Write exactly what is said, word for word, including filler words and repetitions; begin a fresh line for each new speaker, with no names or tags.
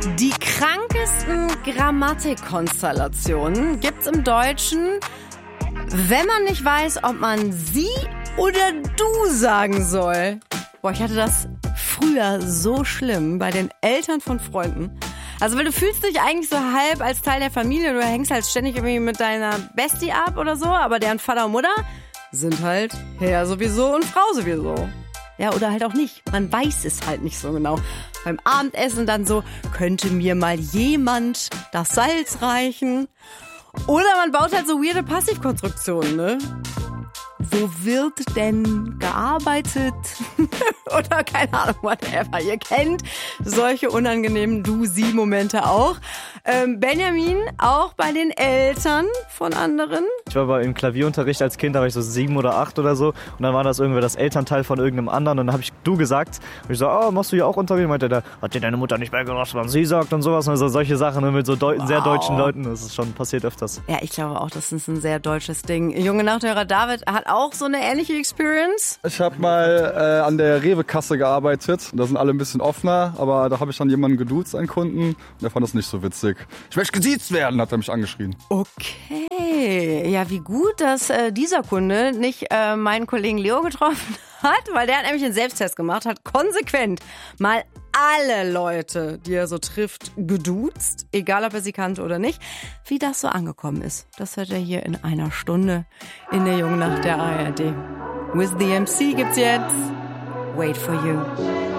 Die krankesten Grammatikkonstellationen gibt's im Deutschen, wenn man nicht weiß, ob man sie oder du sagen soll. Boah, ich hatte das früher so schlimm bei den Eltern von Freunden. Also, weil du fühlst dich eigentlich so halb als Teil der Familie, du hängst halt ständig irgendwie mit deiner Bestie ab oder so, aber deren Vater und Mutter sind halt Herr sowieso und Frau sowieso. Ja, oder halt auch nicht. Man weiß es halt nicht so genau. Beim Abendessen dann so, könnte mir mal jemand das Salz reichen? Oder man baut halt so weirde Passivkonstruktionen, ne? Wo wird denn gearbeitet? Oder keine Ahnung, whatever. Ihr kennt solche unangenehmen Du-Sie-Momente auch. Ähm, Benjamin, auch bei den Eltern von anderen?
Ich war bei im Klavierunterricht als Kind, da war ich so sieben oder acht oder so. Und dann war das irgendwie das Elternteil von irgendeinem anderen. Und dann habe ich du gesagt. Und ich so, oh, machst du hier auch Unterricht? Und meinte der, hat dir deine Mutter nicht beigebracht, was man sie sagt und sowas. Und so solche Sachen mit so Deu- wow. sehr deutschen Leuten. Das ist schon passiert öfters.
Ja, ich glaube auch, das ist ein sehr deutsches Ding. Junge Nachthörer David hat auch so eine ähnliche Experience.
Ich habe mal äh, an der Rewe-Kasse gearbeitet. Da sind alle ein bisschen offener. Aber da habe ich dann jemanden geduzt, einen Kunden. Und der fand das nicht so witzig. Ich möchte gesiezt werden, hat er mich angeschrien.
Okay, ja, wie gut, dass äh, dieser Kunde nicht äh, meinen Kollegen Leo getroffen hat, weil der hat nämlich einen Selbsttest gemacht, hat konsequent mal alle Leute, die er so trifft, geduzt, egal ob er sie kannte oder nicht. Wie das so angekommen ist, das hört er hier in einer Stunde in der Jungen Nacht der A R D. With the M C gibt's jetzt Wait for You.